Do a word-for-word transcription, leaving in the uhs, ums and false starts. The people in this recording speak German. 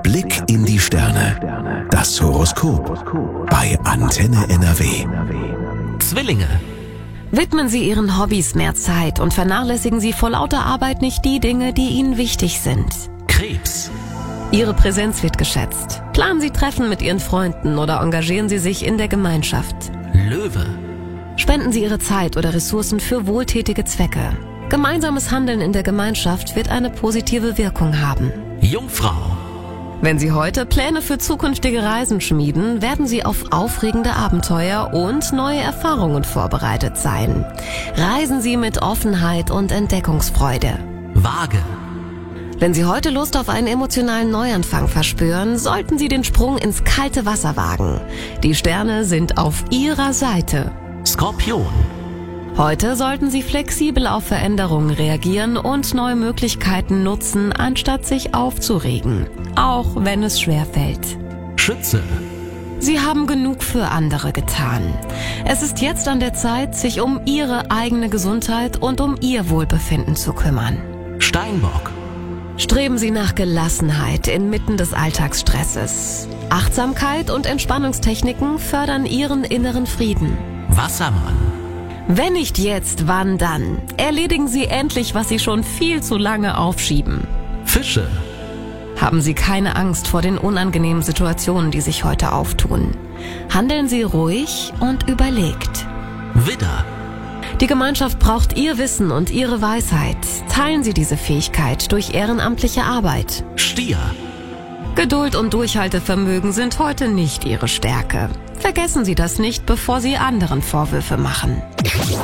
Blick in die Sterne. Das Horoskop bei Antenne N R W. Zwillinge. Widmen Sie Ihren Hobbys mehr Zeit und vernachlässigen Sie vor lauter Arbeit nicht die Dinge, die Ihnen wichtig sind. Krebs. Ihre Präsenz wird geschätzt. Planen Sie Treffen mit Ihren Freunden oder engagieren Sie sich in der Gemeinschaft. Löwe. Spenden Sie Ihre Zeit oder Ressourcen für wohltätige Zwecke. Gemeinsames Handeln in der Gemeinschaft wird eine positive Wirkung haben. Jungfrau. Wenn Sie heute Pläne für zukünftige Reisen schmieden, werden Sie auf aufregende Abenteuer und neue Erfahrungen vorbereitet sein. Reisen Sie mit Offenheit und Entdeckungsfreude. Waage. Wenn Sie heute Lust auf einen emotionalen Neuanfang verspüren, sollten Sie den Sprung ins kalte Wasser wagen. Die Sterne sind auf Ihrer Seite. Skorpion. Heute sollten Sie flexibel auf Veränderungen reagieren und neue Möglichkeiten nutzen, anstatt sich aufzuregen, auch wenn es schwerfällt. Schütze. Sie haben genug für andere getan. Es ist jetzt an der Zeit, sich um Ihre eigene Gesundheit und um Ihr Wohlbefinden zu kümmern. Steinbock. Streben Sie nach Gelassenheit inmitten des Alltagsstresses. Achtsamkeit und Entspannungstechniken fördern Ihren inneren Frieden. Wassermann. Wenn nicht jetzt, wann dann? Erledigen Sie endlich, was Sie schon viel zu lange aufschieben. Fische. Haben Sie keine Angst vor den unangenehmen Situationen, die sich heute auftun. Handeln Sie ruhig und überlegt. Widder. Die Gemeinschaft braucht Ihr Wissen und Ihre Weisheit. Teilen Sie diese Fähigkeit durch ehrenamtliche Arbeit. Stier. Geduld und Durchhaltevermögen sind heute nicht Ihre Stärke. Vergessen Sie das nicht, bevor Sie anderen Vorwürfe machen.